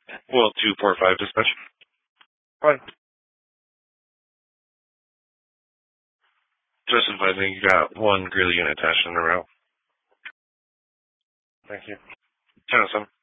Well, 245 dispatch. Fine. Just advising you got one Greeley unit attached in the route. Thank you. 1007.